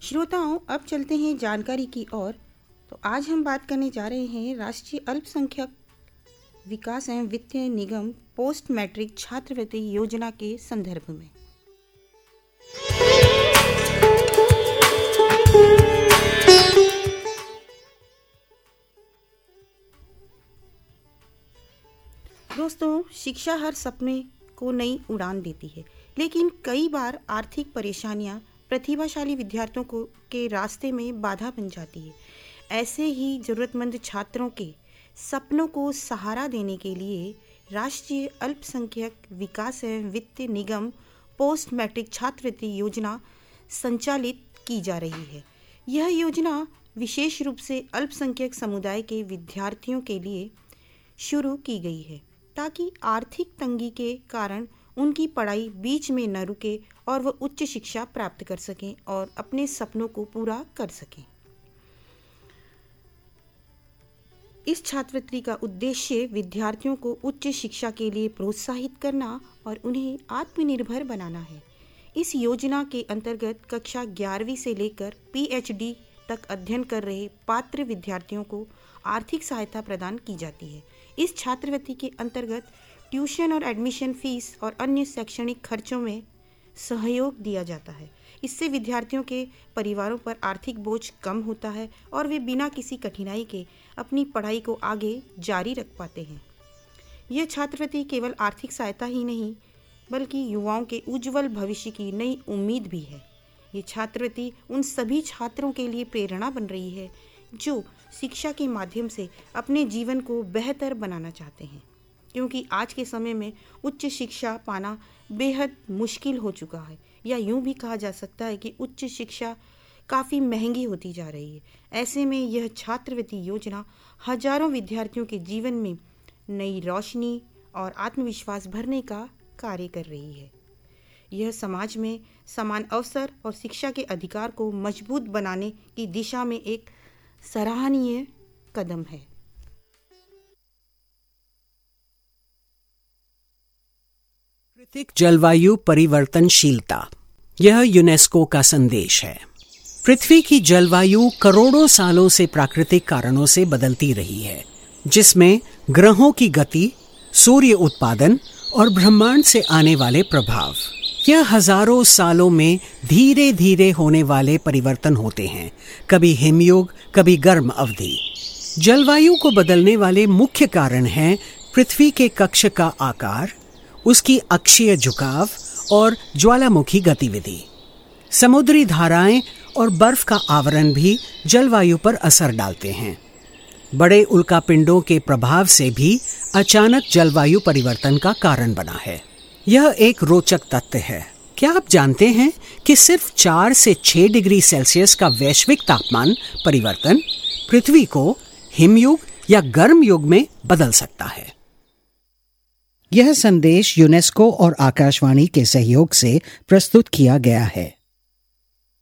श्रोताओं, अब चलते हैं जानकारी की ओर। तो आज हम बात करने जा रहे हैं राष्ट्रीय अल्पसंख्यक विकास एवं वित्तीय निगम पोस्ट मैट्रिक छात्रवृत्ति योजना के संदर्भ में। दोस्तों, शिक्षा हर सपने को नई उड़ान देती है, लेकिन कई बार आर्थिक परेशानियां प्रतिभाशाली विद्यार्थियों को के रास्ते में बाधा बन जाती है। ऐसे ही ज़रूरतमंद छात्रों के सपनों को सहारा देने के लिए राष्ट्रीय अल्पसंख्यक विकास एवं वित्त निगम पोस्ट मैट्रिक छात्रवृत्ति योजना संचालित की जा रही है। यह योजना विशेष रूप से अल्पसंख्यक समुदाय के विद्यार्थियों के लिए शुरू की गई है, ताकि आर्थिक तंगी के कारण उनकी पढ़ाई बीच में न रुके और वह उच्च शिक्षा प्राप्त कर सकें और अपने सपनों को पूरा कर सकें। इस छात्रवृत्ति का उद्देश्य विद्यार्थियों को उच्च शिक्षा के लिए प्रोत्साहित करना और उन्हें आत्मनिर्भर बनाना है। इस योजना के अंतर्गत कक्षा 11वीं से लेकर PhD तक अध्ययन कर रहे पात्र विद्यार्थियों को आर्थिक सहायता प्रदान की जाती है। इस छात्रवृत्ति के अंतर्गत ट्यूशन और एडमिशन फीस और अन्य शैक्षणिक खर्चों में सहयोग दिया जाता है। इससे विद्यार्थियों के परिवारों पर आर्थिक बोझ कम होता है और वे बिना किसी कठिनाई के अपनी पढ़ाई को आगे जारी रख पाते हैं। यह छात्रवृत्ति केवल आर्थिक सहायता ही नहीं, बल्कि युवाओं के उज्जवल भविष्य की नई उम्मीद भी है। ये छात्रवृत्ति उन सभी छात्रों के लिए प्रेरणा बन रही है जो शिक्षा के माध्यम से अपने जीवन को बेहतर बनाना चाहते हैं, क्योंकि आज के समय में उच्च शिक्षा पाना बेहद मुश्किल हो चुका है, या यूं भी कहा जा सकता है कि उच्च शिक्षा काफ़ी महंगी होती जा रही है। ऐसे में यह छात्रवृत्ति योजना हजारों विद्यार्थियों के जीवन में नई रोशनी और आत्मविश्वास भरने का कार्य कर रही है। यह समाज में समान अवसर और शिक्षा के अधिकार को मजबूत बनाने की दिशा में एक सराहनीय कदम है। प्राकृतिक जलवायु परिवर्तनशीलता, यह यूनेस्को का संदेश है। पृथ्वी की जलवायु करोड़ों सालों से प्राकृतिक कारणों से बदलती रही है, जिसमें ग्रहों की गति, सूर्य उत्पादन और ब्रह्मांड से आने वाले प्रभाव, यह हजारों सालों में धीरे धीरे होने वाले परिवर्तन होते हैं। कभी हिमयुग, कभी गर्म अवधि। जलवायु को बदलने वाले मुख्य कारण हैं पृथ्वी के कक्ष का आकार, उसकी अक्षीय झुकाव और ज्वालामुखी गतिविधि। समुद्री धाराएं और बर्फ का आवरण भी जलवायु पर असर डालते हैं। बड़े उल्कापिंडों के प्रभाव से भी अचानक जलवायु परिवर्तन का कारण बना है। यह एक रोचक तथ्य है। क्या आप जानते हैं कि सिर्फ 4 से 6 डिग्री सेल्सियस का वैश्विक तापमान परिवर्तन पृथ्वी को हिमयुग या गर्म युग में बदल सकता है। यह संदेश यूनेस्को और आकाशवाणी के सहयोग से प्रस्तुत किया गया है।